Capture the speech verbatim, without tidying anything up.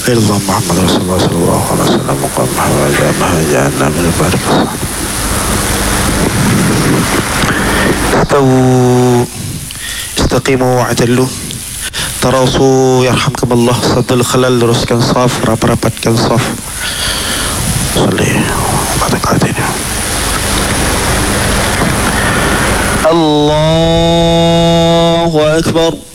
إلا محمد رسول الله صلى الله عليه وسلم مقام محمد جعلنا من البارك استووا استقيموا واعتدلوا tarasu yarhamkumullah sadul khalal luruskan saf rapat-rapatkan saf salih barakatuh Allahu akbar